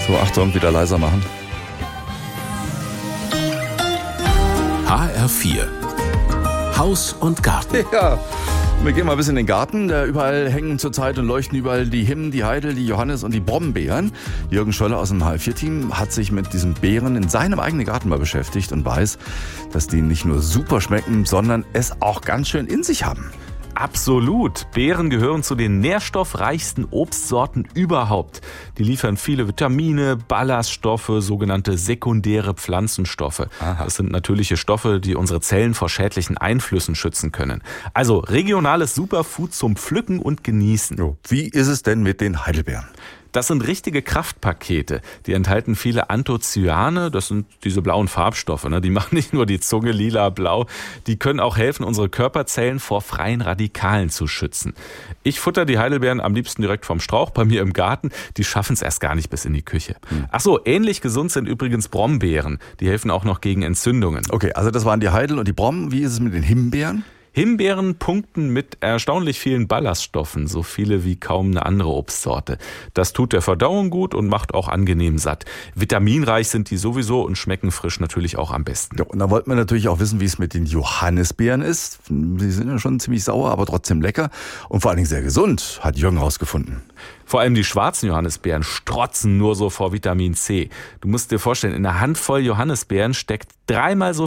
So, Achtung, wieder leiser machen. HR4 Haus und Garten. Ja, wir gehen mal ein bisschen in den Garten. Überall hängen zurzeit und leuchten überall die Himmen, die Heidel, die Johannis und die Brombeeren. Jürgen Schöller aus dem HR4-Team hat sich mit diesen Beeren in seinem eigenen Garten mal beschäftigt und weiß, dass die nicht nur super schmecken, sondern es auch ganz schön in sich haben. Absolut. Beeren gehören zu den nährstoffreichsten Obstsorten überhaupt. Die liefern viele Vitamine, Ballaststoffe, sogenannte sekundäre Pflanzenstoffe. Aha. Das sind natürliche Stoffe, die unsere Zellen vor schädlichen Einflüssen schützen können. Also regionales Superfood zum Pflücken und Genießen. Jo. Wie ist es denn mit den Heidelbeeren? Das sind richtige Kraftpakete. Die enthalten viele Anthocyane, das sind diese blauen Farbstoffe. Die machen nicht nur die Zunge lila-blau, die können auch helfen, unsere Körperzellen vor freien Radikalen zu schützen. Ich futter die Heidelbeeren am liebsten direkt vom Strauch bei mir im Garten. Die schaffen es erst gar nicht bis in die Küche. Ach so, ähnlich gesund sind übrigens Brombeeren. Die helfen auch noch gegen Entzündungen. Okay, also das waren die Heidel und die Brom. Wie ist es mit den Himbeeren? Himbeeren punkten mit erstaunlich vielen Ballaststoffen, so viele wie kaum eine andere Obstsorte. Das tut der Verdauung gut und macht auch angenehm satt. Vitaminreich sind die sowieso und schmecken frisch natürlich auch am besten. Ja, und da wollten wir natürlich auch wissen, wie es mit den Johannisbeeren ist. Die sind ja schon ziemlich sauer, aber trotzdem lecker und vor allen Dingen sehr gesund, hat Jürgen rausgefunden. Vor allem die schwarzen Johannisbeeren strotzen nur so vor Vitamin C. Du musst dir vorstellen, in einer Handvoll Johannisbeeren steckt 3-mal so